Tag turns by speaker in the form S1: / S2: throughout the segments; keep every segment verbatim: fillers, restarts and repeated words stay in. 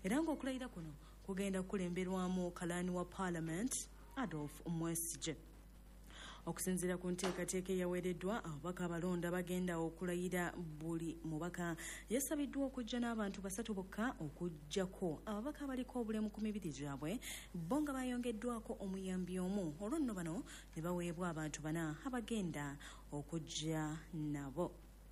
S1: era ng'okulayira kuno kugenda kulemberwamu kalani wa Parliament Adolf Mwesigye. Okusinziira ku nteekateeka eyaweereddwa, ababaka abalonda bagenda okulayira. Buli mubaka yasabiddwa okujja n'abantu basatu bokka okujjako ababaka abaliko obulemu ku mibiri gyabwe, bo nga bayongeddwako omuyambi omu. Olwo nno bano ne baweebwa abantu bana abagenda okujja nabo.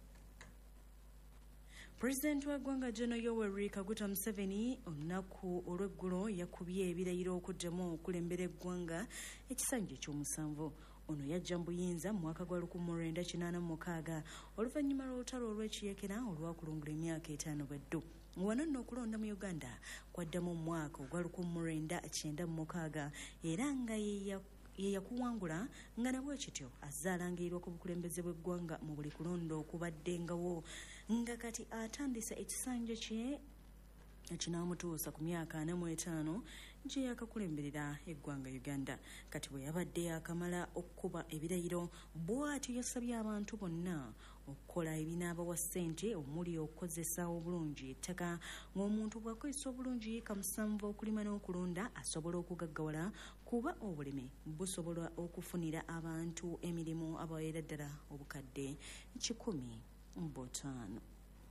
S1: President w'eggwanga General Yoweri Kaguta Museveni olunaku olw'eggulo yakubye ebirayiro okuddamu okulembera eggwanga ekisanja ky'omusanvu. Ono yajja mu buyinza mu mwaka gwa lukumi mu lwenda kinaana mu mukaaga oluvannyuma lw'olutalo olw'ekiyekera olwakulungula emyaka etaano bweddu. Wano nno okulonda mu Uganda kwaddamu mu mwaka ogwa lukumi mu lwenda kyenda mu mukaaga era nga ye yakuwangula nga nabwe kityo azaalangirirwa ku bukulembeze bw'eggwanga mu buli kulonda okubaddengawo, nga kati atandise ekisanja kye ekinaamutuusa ku myaka ana mu etaano gye yakakulemberera eggwanga Uganda. Kati bwe yabadde yakamala okukuba ebirayiro, bw'atyo yasabye abantu bonna okukola ebinaabawa ssente omuli okukozesa obulungi ettaka, ng'omuntu bw'akozesa obulungi kamusanvu okulima n'okulonda asobola okugaggawala, kuba obulimi busobola okufunira abantu emirimu abaweera ddala obukadde kikumi butaano.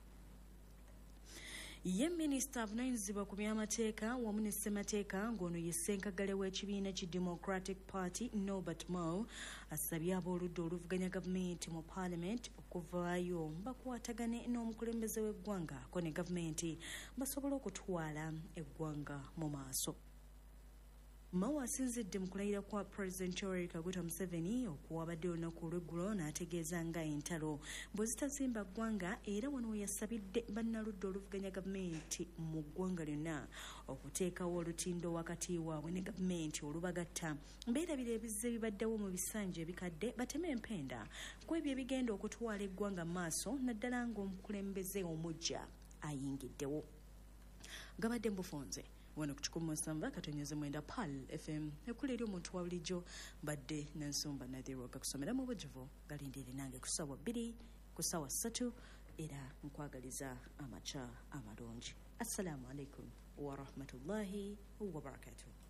S1: Ye minisita avunaanyizibwa ku by'amateeka wamu ne ssemateeka ng'ono ye ssenkagale w'ekibiina ki Democratic Party Norbert Mao asabye ab'oludda oluvuganya gavumenti mu Parliament okuvaayo bakwatagane n'omukulembeze w'eggwanga ko ne gavumenti basobole okutwala eggwanga mu maaso. Mao asinzidde mu kulayira kwa President Yoweri Kaguta Museveni okuwabadde olunaku olw'eggulo n'ategeeza nga entalo bwe zitazimba ggwanga, era wano we yasabidde bannaludda oluvuganya gavumenti mu ggwanga lyonna okuteekawo olutindo wakati waabwe ne gavumenti olubagatta beerabira ebizze bibaddewo mu bisanja ebikadde, bateme empenda ku ebyo ebigenda okutwala eggwanga mu maaso, naddala ng'omukulembeze omujja ayingiddewo. Gabadde mbufunze wano ku kikumi musanvu akatonyoze mwenda P A L F M ekula eri omuntu wa bulijjo badde n'ensumba Nadirwa gakusomera mu bujjuvu galindire nange ku ssaawa bbiri ku ssaawa ssatu era nkwagaliza amaca amalungi. Assalamu alaikum wa rahmatullahi wa barakatuh.